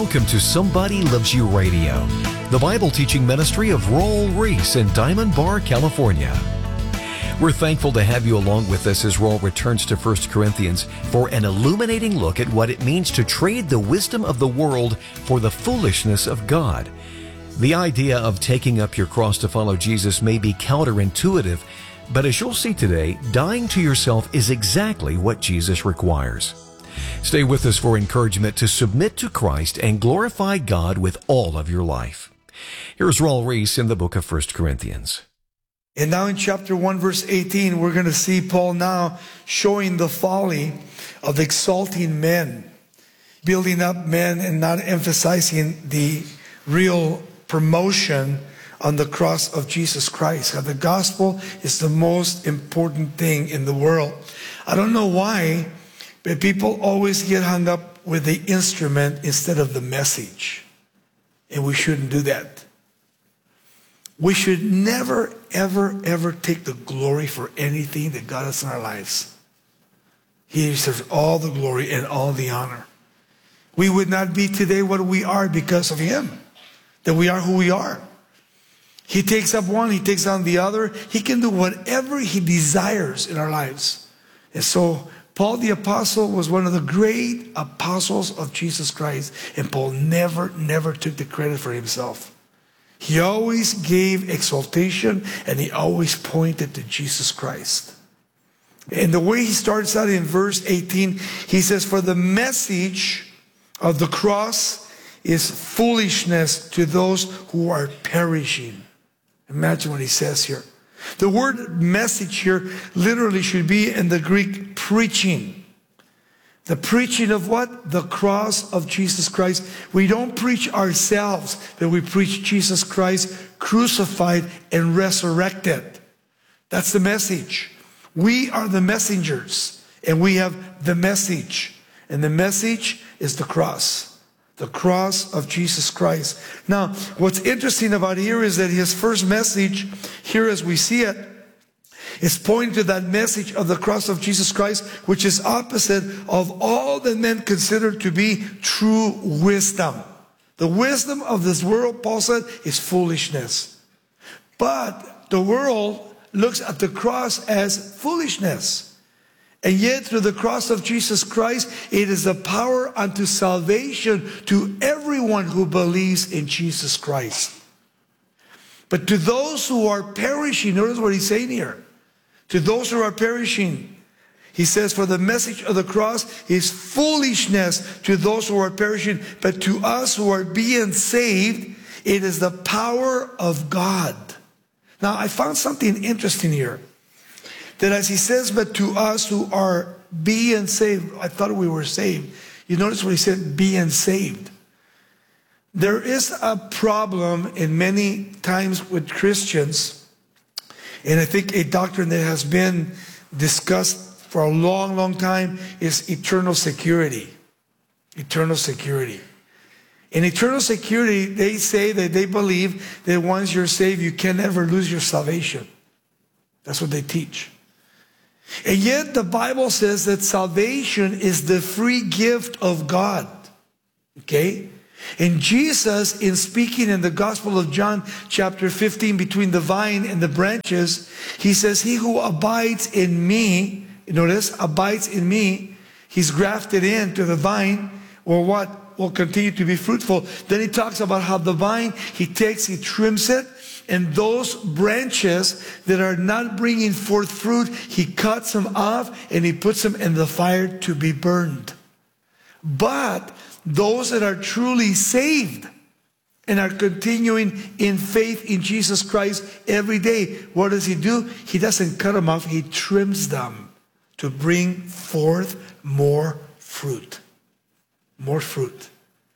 Welcome to Somebody Loves You Radio, the Bible teaching ministry of Raul Ries in Diamond Bar, California. We're thankful to have you along with us as Raul returns to 1 Corinthians for an illuminating look at what it means to trade the wisdom of the world for the foolishness of God. The idea of taking up your cross to follow Jesus may be counterintuitive, but as you'll see today, dying to yourself is exactly what Jesus requires. Stay with us for encouragement to submit to Christ and glorify God with all of your life. Here's Raul Ries in the book of 1 Corinthians. And now in chapter 1, verse 18, we're going to see Paul now showing the folly of exalting men, building up men and not emphasizing the real promotion on the cross of Jesus Christ. The gospel is the most important thing in the world. I don't know why, but people always get hung up with the instrument instead of the message. And we shouldn't do that. We should never, ever, ever take the glory for anything that God has in our lives. He deserves all the glory and all the honor. We would not be today what we are because of Him. That we are who we are. He takes up one, He takes on the other. He can do whatever He desires in our lives. And so Paul the Apostle was one of the great apostles of Jesus Christ. And Paul never took the credit for himself. He always gave exaltation and he always pointed to Jesus Christ. And the way he starts out in verse 18, he says, "For the message of the cross is foolishness to those who are perishing." Imagine what he says here. The word message here literally should be in the Greek preaching. The preaching of what? The cross of Jesus Christ. We don't preach ourselves, but we preach Jesus Christ crucified and resurrected. That's the message. We are the messengers, and we have the message. And the message is the cross. The cross of Jesus Christ. Now, what's interesting about here is that his first message, here as we see it, is pointing to that message of the cross of Jesus Christ, which is opposite of all that men consider to be true wisdom. The wisdom of this world, Paul said, is foolishness. But the world looks at the cross as foolishness. And yet, through the cross of Jesus Christ, it is the power unto salvation to everyone who believes in Jesus Christ. But to those who are perishing, notice what he's saying here. To those who are perishing, he says, "For the message of the cross is foolishness to those who are perishing, but to us who are being saved, it is the power of God." Now, I found something interesting here. That as he says, "but to us who are being saved," I thought we were saved. You notice what he said, being saved. There is a problem in many times with Christians, and I think a doctrine that has been discussed for a long time is eternal security. Eternal security. In eternal security, they say that they believe that once you're saved, you can never lose your salvation. That's what they teach. And yet the Bible says that salvation is the free gift of God. Okay? And Jesus, in speaking in the Gospel of John, chapter 15, between the vine and the branches, he says, "He who abides in me," notice, abides in me, he's grafted into the vine, or what? Will continue to be fruitful. Then he talks about how the vine, he trims it, and those branches that are not bringing forth fruit, he cuts them off and he puts them in the fire to be burned. But those that are truly saved and are continuing in faith in Jesus Christ every day, what does he do? He doesn't cut them off, he trims them to bring forth more fruit. More fruit.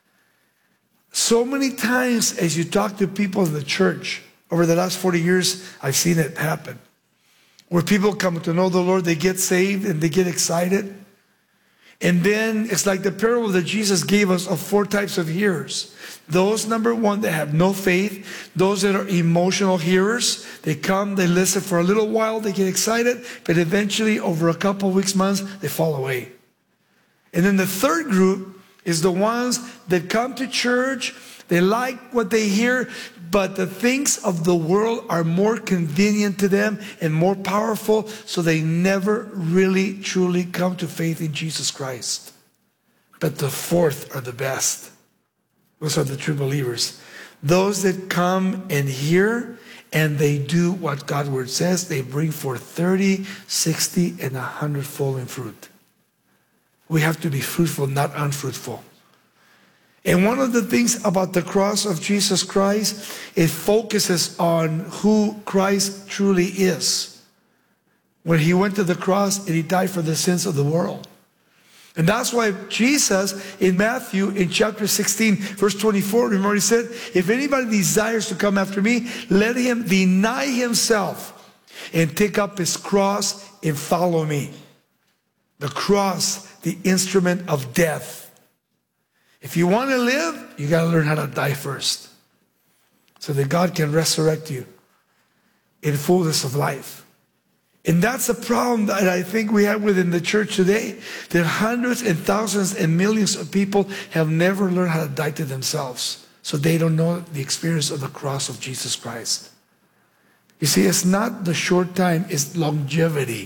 So many times as you talk to people in the church, over the last 40 years, I've seen it happen. Where people come to know the Lord, they get saved and they get excited. And then it's like the parable that Jesus gave us of 4 types of hearers. Those, number one, that have no faith. Those that are emotional hearers. They come, they listen for a little while, they get excited, but eventually over a couple of weeks, months, they fall away. And then the third group is the ones that come to church, they like what they hear, but the things of the world are more convenient to them and more powerful, so they never really truly come to faith in Jesus Christ. But the fourth are the best. Those are the true believers. Those that come and hear and they do what God's word says, they bring forth 30, 60, and 100-fold in fruit. We have to be fruitful, not unfruitful. And one of the things about the cross of Jesus Christ, it focuses on who Christ truly is. When he went to the cross and he died for the sins of the world. And that's why Jesus in Matthew in chapter 16 verse 24, remember he said, if anybody desires to come after me, let him deny himself and take up his cross and follow me. The cross, the instrument of death. If you want to live, you got to learn how to die first, so that God can resurrect you in fullness of life. And that's a problem that I think we have within the church today, that hundreds and thousands and millions of people have never learned how to die to themselves. So they don't know the experience of the cross of Jesus Christ. You see, it's not the short time, it's longevity.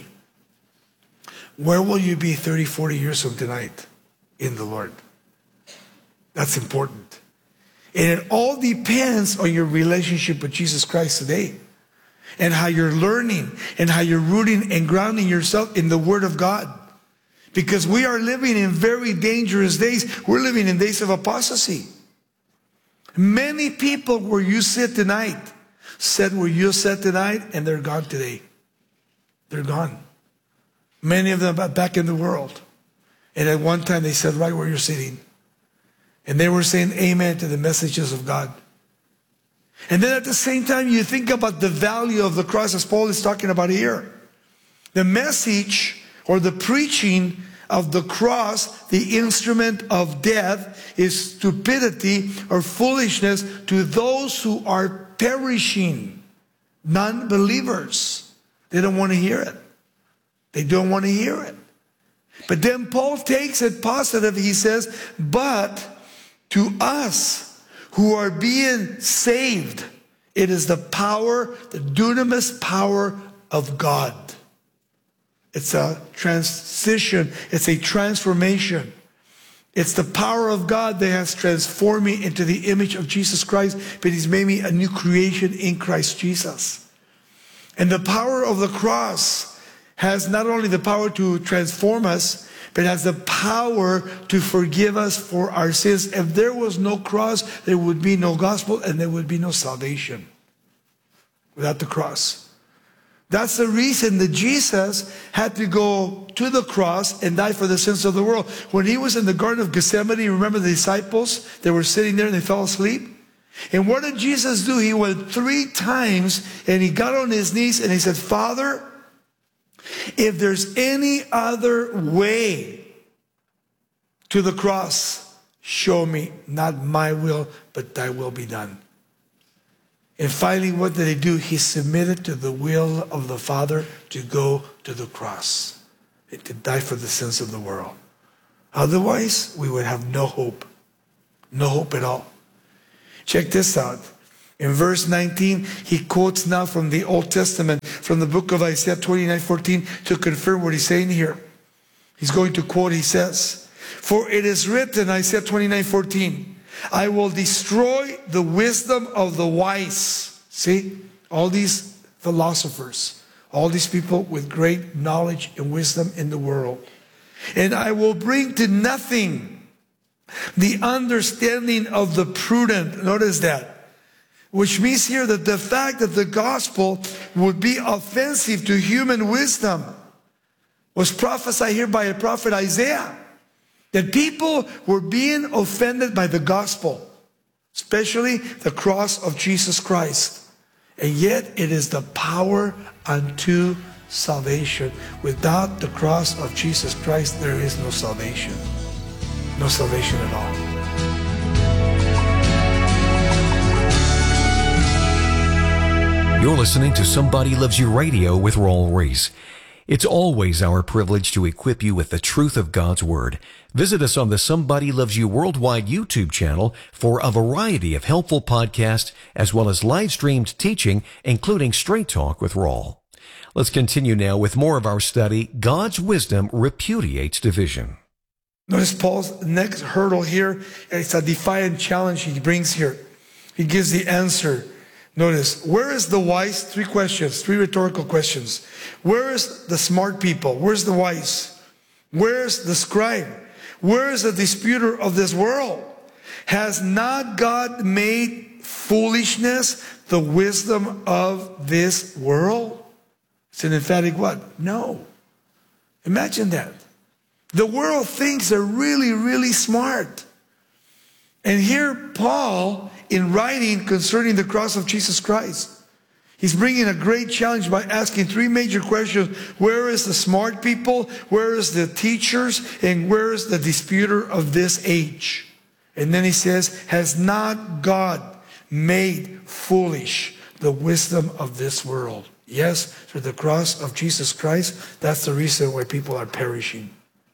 Where will you be 30, 40 years from tonight in the Lord? That's important. And it all depends on your relationship with Jesus Christ today. And how you're learning and how you're rooting and grounding yourself in the Word of God. Because we are living in very dangerous days. We're living in days of apostasy. Many people where you sit tonight said where you sat tonight, and they're gone today. They're gone. Many of them are back in the world. And at one time they said right where you're sitting. And they were saying amen to the messages of God. And then at the same time, you think about the value of the cross, as Paul is talking about here. The message or the preaching of the cross, the instrument of death, is stupidity or foolishness to those who are perishing, non-believers. They don't want to hear it. They don't want to hear it. But then Paul takes it positive. He says, but to us who are being saved, it is the power, the dunamis power of God. It's a transition. It's a transformation. It's the power of God that has transformed me into the image of Jesus Christ, but he's made me a new creation in Christ Jesus. And the power of the cross has not only the power to transform us, but has the power to forgive us for our sins. If there was no cross, there would be no gospel and there would be no salvation without the cross. That's the reason that Jesus had to go to the cross and die for the sins of the world. When he was in the Garden of Gethsemane, remember the disciples? They were sitting there and they fell asleep. And what did Jesus do? He went 3 times and he got on his knees and he said, Father, if there's any other way to the cross, show me, not my will, but thy will be done. And finally, what did he do? He submitted to the will of the Father to go to the cross and to die for the sins of the world. Otherwise, we would have no hope. No hope at all. Check this out. In verse 19, he quotes now from the Old Testament, from the book of Isaiah 29:14, to confirm what he's saying here. He's going to quote, he says, for it is written, Isaiah 29:14, I will destroy the wisdom of the wise. See, all these philosophers, all these people with great knowledge and wisdom in the world. And I will bring to nothing the understanding of the prudent. Notice that. Which means here that the fact that the gospel would be offensive to human wisdom was prophesied here by a prophet Isaiah. That people were being offended by the gospel, especially the cross of Jesus Christ. And yet it is the power unto salvation. Without the cross of Jesus Christ, there is no salvation. No salvation at all. You're listening to Somebody Loves You Radio with Raul Ries. It's always our privilege to equip you with the truth of God's Word. Visit us on the Somebody Loves You Worldwide YouTube channel for a variety of helpful podcasts as well as live-streamed teaching, including Straight Talk with Raul. Let's continue now with more of our study, God's Wisdom Repudiates Division. Notice Paul's next hurdle here. It's a defiant challenge he brings here. He gives the answer. Notice, where is the wise? Three questions, three rhetorical questions. Where is the smart people? Where's the wise? Where's the scribe? Where is the disputer of this world? Has not God made foolishness the wisdom of this world? It's an emphatic what? No. Imagine that. The world thinks they're really, really smart. And here Paul, in writing concerning the cross of Jesus Christ, he's bringing a great challenge by asking three major questions. Where is the smart people? Where is the teachers? And where is the disputer of this age? And then he says, has not God made foolish the wisdom of this world? Yes, through the cross of Jesus Christ, that's the reason why people are perishing.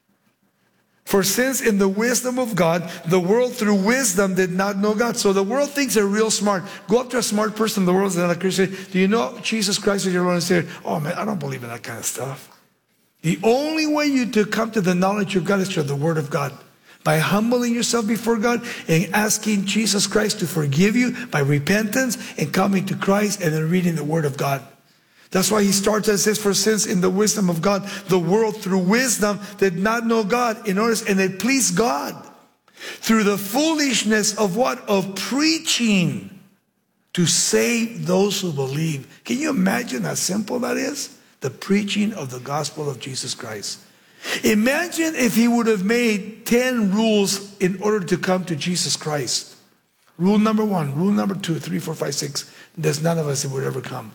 For since in the wisdom of God, the world through wisdom did not know God. So the world thinks they're real smart. Go up to a smart person in the world and not a Christian. Do you know Jesus Christ is your Lord and Savior? Oh man, I don't believe in that kind of stuff. The only way you to come to the knowledge of God is through the Word of God. By humbling yourself before God and asking Jesus Christ to forgive you by repentance and coming to Christ and then reading the Word of God. That's why he starts and says, for since in the wisdom of God, the world through wisdom did not know God. And notice, and it pleased God through the foolishness of what? Of preaching to save those who believe. Can you imagine how simple that is? The preaching of the gospel of Jesus Christ. Imagine if he would have made 10 rules in order to come to Jesus Christ. Rule number 1, rule number 2, 3, 4, 5, 6. There's none of us that would ever come.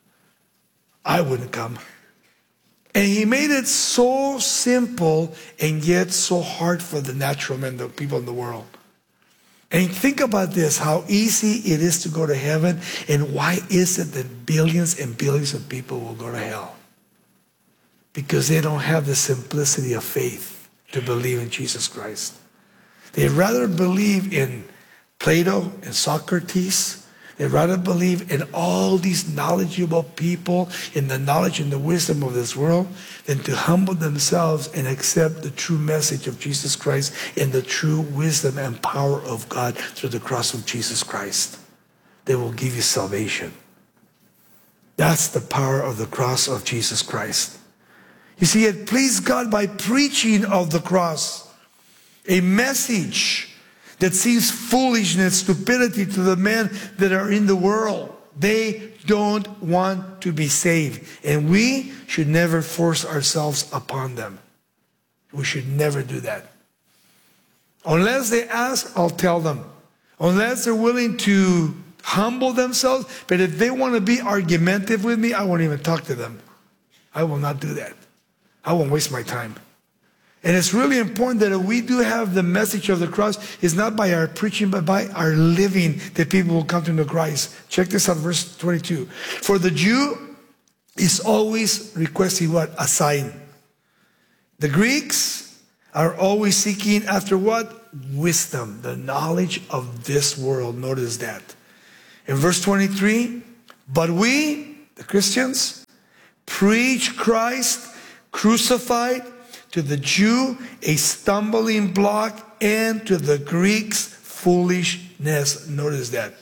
I wouldn't come. And he made it so simple and yet so hard for the natural men, the people in the world. And think about this, how easy it is to go to heaven, and why is it that billions and billions of people will go to hell? Because they don't have the simplicity of faith to believe in Jesus Christ. They'd rather believe in Plato and Socrates. They'd rather believe in all these knowledgeable people, in the knowledge and the wisdom of this world, than to humble themselves and accept the true message of Jesus Christ and the true wisdom and power of God through the cross of Jesus Christ. They will give you salvation. That's the power of the cross of Jesus Christ. You see, it pleased God by preaching of the cross, a message that seems foolishness, stupidity to the men that are in the world. They don't want to be saved. And we should never force ourselves upon them. We should never do that. Unless they ask, I'll tell them. Unless they're willing to humble themselves. But if they want to be argumentative with me, I won't even talk to them. I will not do that. I won't waste my time. And it's really important that if we do have the message of the cross, it's not by our preaching, but by our living that people will come to know Christ. Check this out, verse 22. For the Jew is always requesting what? A sign. The Greeks are always seeking after what? Wisdom, the knowledge of this world. Notice that. In verse 23, but we, the Christians, preach Christ crucified, to the Jew a stumbling block, and to the Greeks foolishness. Notice that.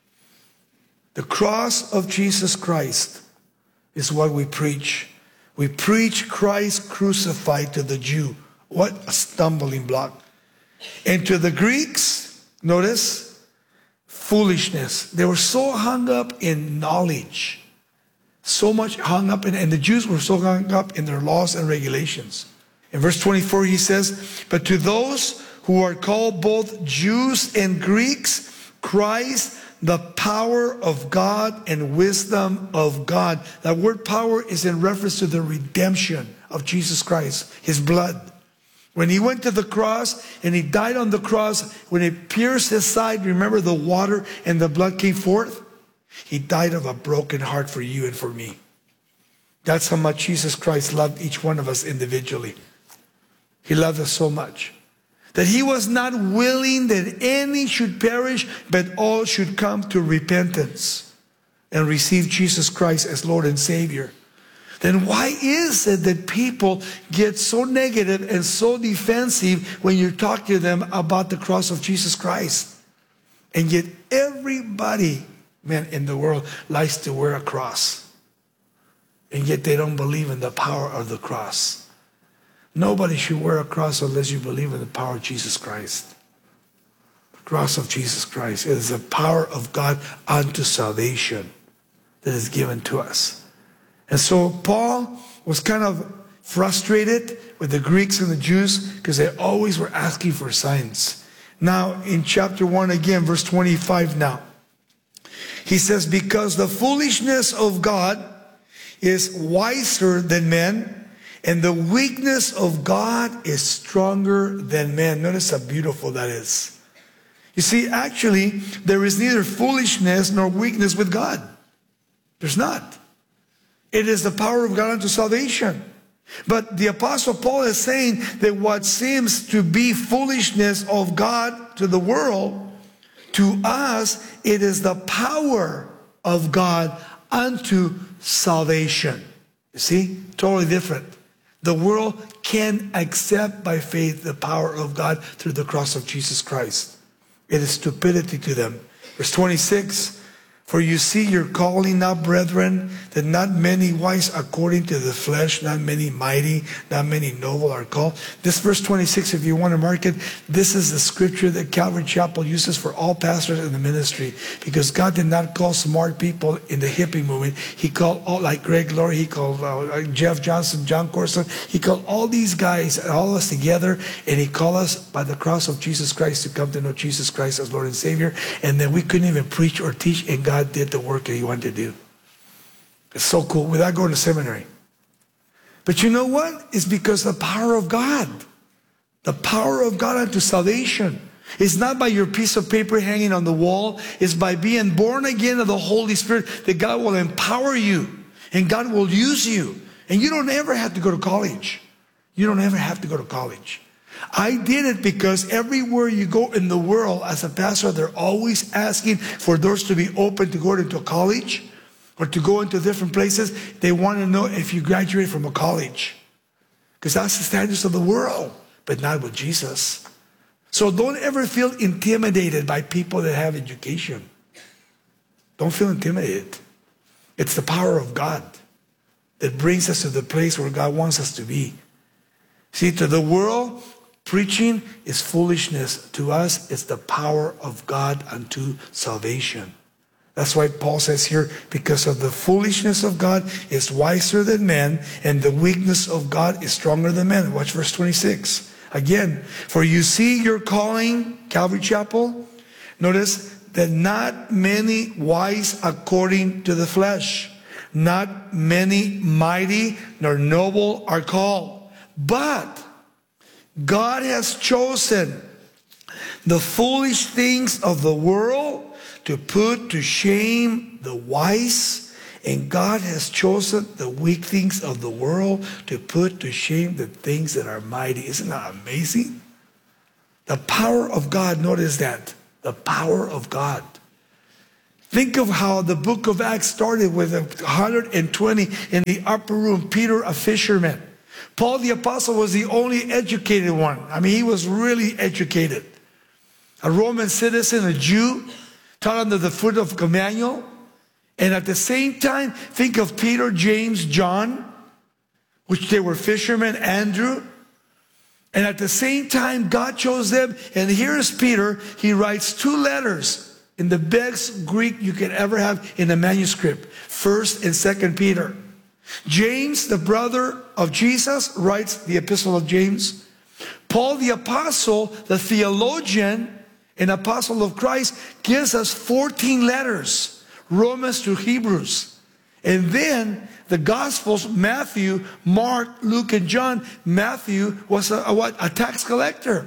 The cross of Jesus Christ is what we preach. We preach Christ crucified to the Jew. What a stumbling block. And to the Greeks, notice, foolishness. They were so hung up in knowledge. So much hung up in, and the Jews were so hung up in their laws and regulations. In verse 24 he says, but to those who are called both Jews and Greeks, Christ, the power of God and wisdom of God. That word power is in reference to the redemption of Jesus Christ, his blood. When he went to the cross and he died on the cross, when it pierced his side, remember the water and the blood came forth? He died of a broken heart for you and for me. That's how much Jesus Christ loved each one of us individually. He loved us so much that he was not willing that any should perish, but all should come to repentance and receive Jesus Christ as Lord and Savior. Then why is it that people get so negative and so defensive when you talk to them about the cross of Jesus Christ? And yet everybody, man, in the world likes to wear a cross. And yet they don't believe in the power of the cross. Nobody should wear a cross unless you believe in the power of Jesus Christ. The cross of Jesus Christ is the power of God unto salvation that is given to us. And so Paul was kind of frustrated with the Greeks and the Jews because they always were asking for signs. Now in chapter 1 again, verse 25 now. He says, because the foolishness of God is wiser than men, and the weakness of God is stronger than men. Notice how beautiful that is. You see, actually, there is neither foolishness nor weakness with God. There's not. It is the power of God unto salvation. But the Apostle Paul is saying that what seems to be foolishness of God to the world, to us, it is the power of God unto salvation. You see? Totally different. The world can accept by faith the power of God through the cross of Jesus Christ. It is stupidity to them. Verse 26, for you see your calling now, brethren, that not many wise according to the flesh, not many mighty, not many noble are called. This verse 26, if you want to mark it, this is the scripture that Calvary Chapel uses for all pastors in the ministry. Because God did not call smart people in the hippie movement. He called all, like Greg Laurie, he called Jeff Johnson, John Corson. He called all these guys, all of us together, and he called us by the cross of Jesus Christ to come to know Jesus Christ as Lord and Savior. And then we couldn't even preach or teach, and God did the work that he wanted to do. It's so cool without going to seminary. But you know what? It's because the power of God. The power of God unto salvation. It's not by your piece of paper hanging on the wall. It's by being born again of the Holy Spirit that God will empower you. And God will use you. And you don't ever have to go to college. You don't ever have to go to college. I did it because everywhere you go in the world as a pastor, they're always asking for doors to be open to go into a college or to go into different places. They want to know if you graduate from a college, because that's the standards of the world, but not with Jesus. So don't ever feel intimidated by people that have education. Don't feel intimidated. It's the power of God that brings us to the place where God wants us to be. See, to the world, preaching is foolishness. To us, it's the power of God unto salvation. That's why Paul says here, because of the foolishness of God is wiser than men, and the weakness of God is stronger than men. Watch verse 26. Again, for you see your calling, Calvary Chapel. Notice that not many wise according to the flesh, not many mighty nor noble are called. But God has chosen the foolish things of the world to put to shame the wise, and God has chosen the weak things of the world to put to shame the things that are mighty. Isn't that amazing? The power of God, notice that. The power of God. Think of how the book of Acts started with 120 in the upper room. Peter, a fisherman. Paul the apostle was the only educated one. I mean, he was really educated. A Roman citizen, a Jew, taught under the foot of Gamaliel. And at the same time, think of Peter, James, John, which they were fishermen, Andrew. And at the same time, God chose them. And here's Peter. He writes 2 letters in the best Greek you could ever have in a manuscript. 1st and 2nd Peter. James, the brother of Jesus, writes the Epistle of James. Paul the apostle, the theologian and apostle of Christ, gives us 14 letters, Romans to Hebrews. And then the Gospels, Matthew, Mark, Luke, and John. Matthew was a tax collector,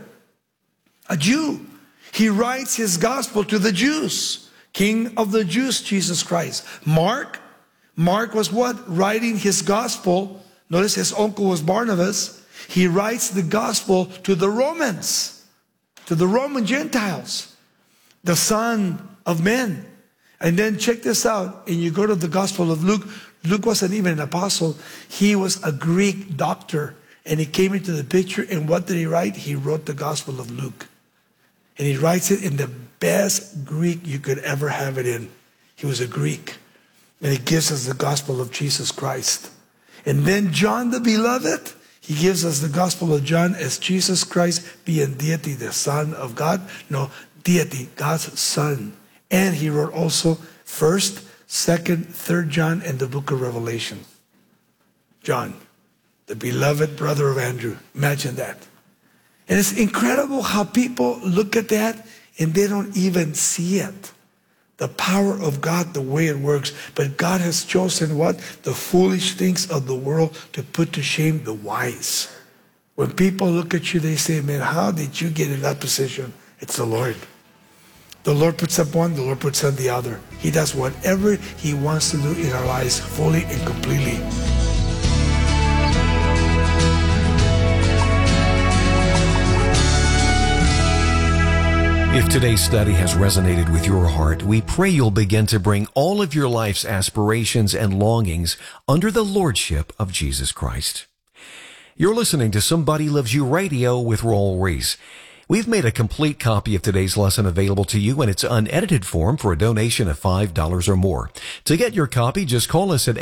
a Jew. He writes his gospel to the Jews, King of the Jews, Jesus Christ. Mark Mark was what? Writing his gospel. Notice his uncle was Barnabas. He writes the gospel to the Romans, to the Roman Gentiles, the Son of Men. And then check this out. And you go to the Gospel of Luke. Luke wasn't even an apostle. He was a Greek doctor. And he came into the picture. And what did he write? He wrote the Gospel of Luke. And he writes it in the best Greek you could ever have it in. He was a Greek. And he gives us the gospel of Jesus Christ. And then John the Beloved, he gives us the gospel of John as Jesus Christ being deity, the Son of God. No, deity, God's Son. And he wrote also 1st, 2nd, 3rd John, and the book of Revelation. John, the beloved brother of Andrew. Imagine that. And it's incredible how people look at that and they don't even see it. The power of God, the way it works. But God has chosen what? The foolish things of the world to put to shame the wise. When people look at you, they say, man, how did you get in that position? It's the Lord. The Lord puts up one, the Lord puts on the other. He does whatever he wants to do in our lives fully and completely. If today's study has resonated with your heart, we pray you'll begin to bring all of your life's aspirations and longings under the lordship of Jesus Christ. You're listening to Somebody Loves You Radio with Raul Ries. We've made a complete copy of today's lesson available to you in its unedited form for a donation of $5 or more. To get your copy, just call us at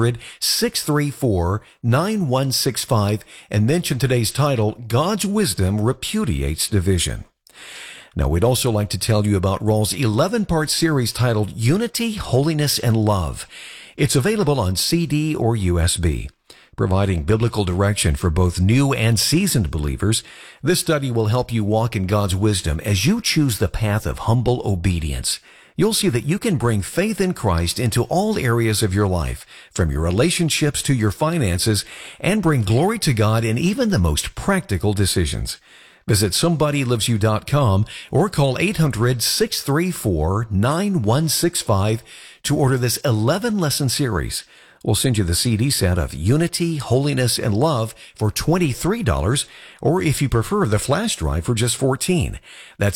800-634-9165 and mention today's title, God's Wisdom Repudiates Division. Now, we'd also like to tell you about Raul's 11-part series titled Unity, Holiness, and Love. It's available on CD or USB. Providing biblical direction for both new and seasoned believers, this study will help you walk in God's wisdom as you choose the path of humble obedience. You'll see that you can bring faith in Christ into all areas of your life, from your relationships to your finances, and bring glory to God in even the most practical decisions. Visit SomebodyLovesYou.com or call 800-634-9165 to order this 11-lesson series. We'll send you the CD set of Unity, Holiness, and Love for $23, or if you prefer, the flash drive for just $14. That's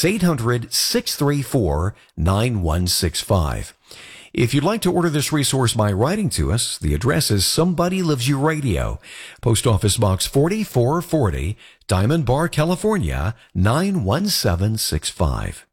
800-634-9165. If you'd like to order this resource by writing to us, the address is Somebody Loves You Radio, Post Office Box 4440, Diamond Bar, California, 91765.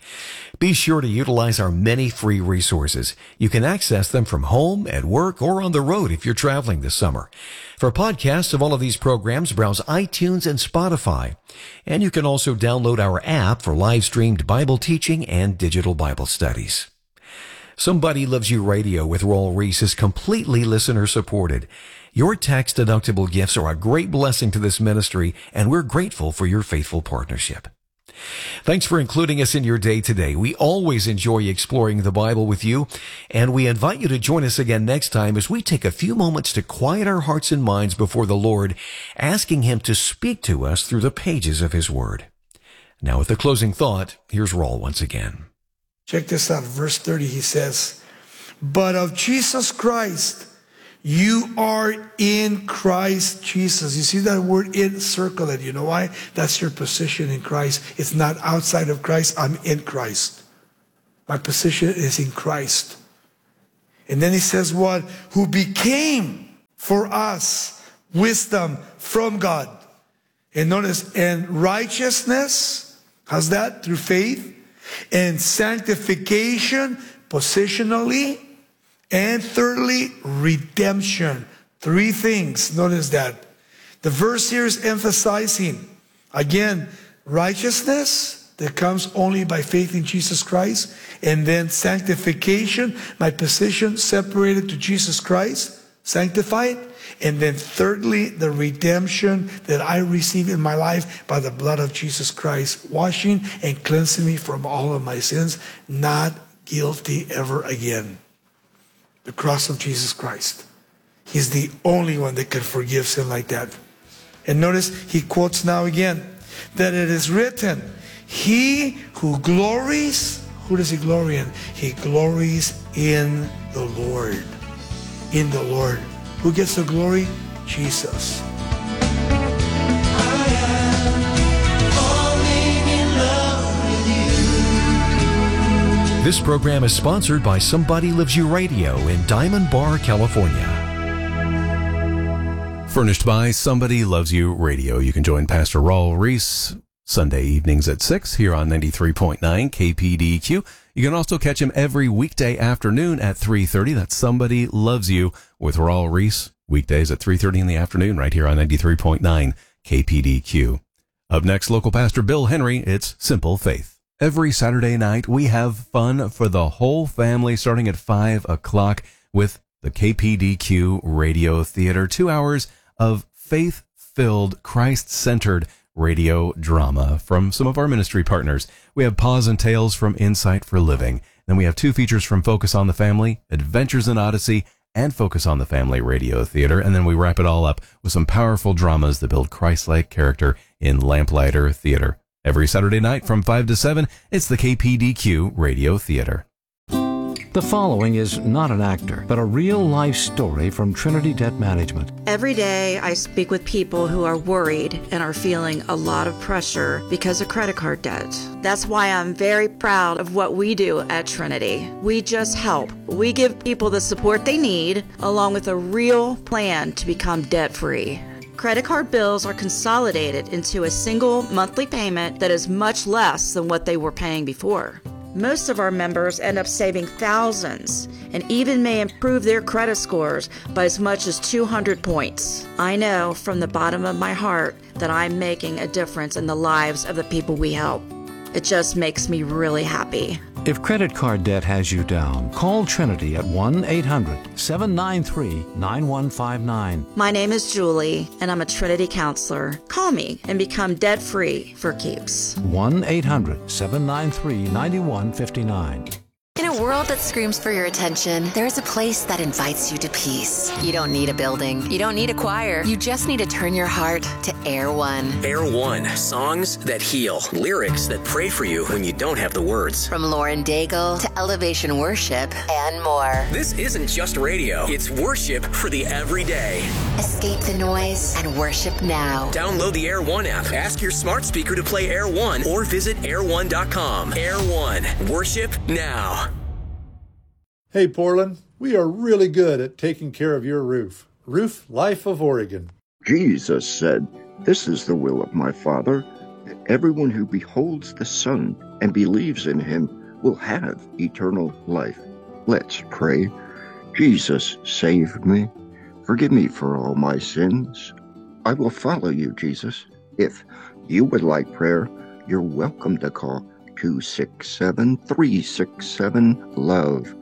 Be sure to utilize our many free resources. You can access them from home, at work, or on the road if you're traveling this summer. For podcasts of all of these programs, browse iTunes and Spotify. And you can also download our app for live-streamed Bible teaching and digital Bible studies. Somebody Loves You Radio with Raul Ries is completely listener-supported. Your tax-deductible gifts are a great blessing to this ministry, and we're grateful for your faithful partnership. Thanks for including us in your day today. We always enjoy exploring the Bible with you, and we invite you to join us again next time as we take a few moments to quiet our hearts and minds before the Lord, asking Him to speak to us through the pages of His Word. Now, with the closing thought, here's Raul once again. Check this out. Verse 30, he says, but of Jesus Christ, you are in Christ Jesus. You see that word in? Circle it. You know why? That's your position in Christ. It's not outside of Christ. I'm in Christ. My position is in Christ. And then he says what? Who became for us wisdom from God. And notice, and righteousness, how's that? Through faith. And sanctification, positionally. And thirdly, redemption. Three things. Notice that. The verse here is emphasizing, again, righteousness that comes only by faith in Jesus Christ. And then sanctification, my position separated to Jesus Christ, sanctified. And then thirdly, the redemption that I receive in my life by the blood of Jesus Christ, washing and cleansing me from all of my sins, not guilty ever again. The cross of Jesus Christ. He's the only one that can forgive sin like that. And notice he quotes now again, that it is written, he who glories, who does he glory in? He glories in the Lord. in the Lord. Who gets the glory? Jesus. This program is sponsored by Somebody Loves You Radio in Diamond Bar, California. Furnished by Somebody Loves You Radio. You can join Pastor Raul Reese Sunday evenings at 6 here on 93.9 KPDQ. You can also catch him every weekday afternoon at 3:30. That's Somebody Loves You with Raul Reese. Weekdays at 3:30 in the afternoon right here on 93.9 KPDQ. Up next, local pastor Bill Henry. It's Simple Faith. Every Saturday night, we have fun for the whole family starting at 5 o'clock with the KPDQ Radio Theater. 2 hours of faith-filled, Christ-centered radio drama from some of our ministry partners. We have Pause and Tales from Insight for Living. Then we have 2 features from Focus on the Family, Adventures in Odyssey, and Focus on the Family Radio Theater. And then we wrap it all up with some powerful dramas that build Christ-like character in Lamplighter Theater. Every Saturday night from 5 to 7, it's the KPDQ Radio Theater. The following is not an actor, but a real-life story from Trinity Debt Management. Every day I speak with people who are worried and are feeling a lot of pressure because of credit card debt. That's why I'm very proud of what we do at Trinity. We just help. We give people the support they need, along with a real plan to become debt-free. Credit card bills are consolidated into a single monthly payment that is much less than what they were paying before. Most of our members end up saving thousands and even may improve their credit scores by as much as 200 points. I know from the bottom of my heart that I'm making a difference in the lives of the people we help. It just makes me really happy. If credit card debt has you down, call Trinity at 1-800-793-9159. My name is Julie, and I'm a Trinity counselor. Call me and become debt-free for keeps. 1-800-793-9159. In a world that screams for your attention, there is a place that invites you to peace. You don't need a building. You don't need a choir. You just need to turn your heart to Air One. Air One, songs that heal, lyrics that pray for you when you don't have the words. From Lauren Daigle to Elevation Worship and more. This isn't just radio. It's worship for the everyday. Escape the noise and worship now. Download the Air One app. Ask your smart speaker to play Air One or visit air1.com. Air One, worship now. Hey Portland, we are really good at taking care of your roof. Roof Life of Oregon. Jesus said, "This is the will of my Father, that everyone who beholds the Son and believes in him will have eternal life." Let's pray. Jesus, save me. Forgive me for all my sins. I will follow you, Jesus. If you would like prayer, you're welcome to call 267-367-LOVE.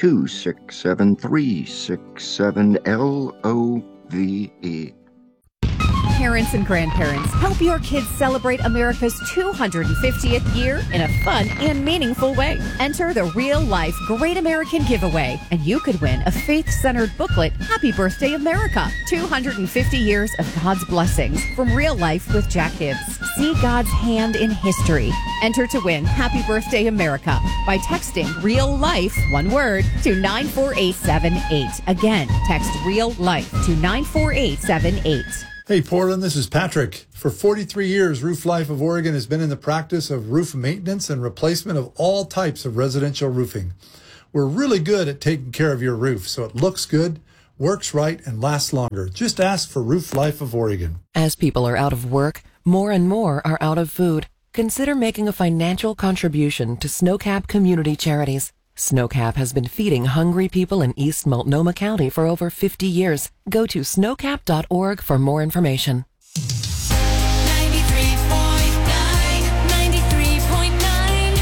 267-367-LOVE. Parents and grandparents, help your kids celebrate America's 250th year in a fun and meaningful way. Enter the Real Life Great American Giveaway, and you could win a faith-centered booklet, Happy Birthday America, 250 years of God's blessings from Real Life with Jack Hibbs. See God's hand in history. Enter to win Happy Birthday America by texting Real Life, one word, to 94878. Again, text Real Life to 94878. Hey Portland, this is Patrick. For 43 years, Roof Life of Oregon has been in the practice of roof maintenance and replacement of all types of residential roofing. We're really good at taking care of your roof so it looks good, works right, and lasts longer. Just ask for Roof Life of Oregon. As people are out of work, more and more are out of food. Consider making a financial contribution to Snowcap Community Charities. Snowcap has been feeding hungry people in East Multnomah County for over 50 years. Go to snowcap.org for more information. 93.9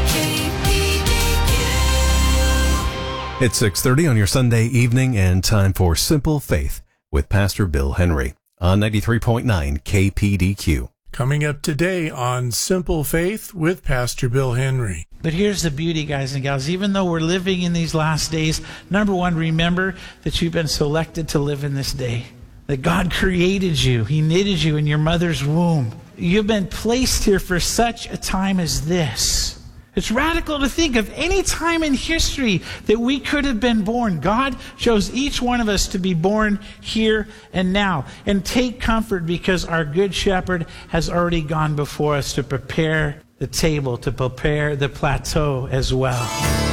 KPDQ. It's 6:30 on your Sunday evening and time for Simple Faith with Pastor Bill Henry on 93.9 KPDQ. Coming up today on Simple Faith with Pastor Bill Henry. But here's the beauty, guys and gals. Even though we're living in these last days, number one, remember that you've been selected to live in this day. That God created you. He knitted you in your mother's womb. You've been placed here for such a time as this. It's radical to think of any time in history that we could have been born. God chose each one of us to be born here and now. And take comfort because our good shepherd has already gone before us to prepare the table, to prepare the plateau as well.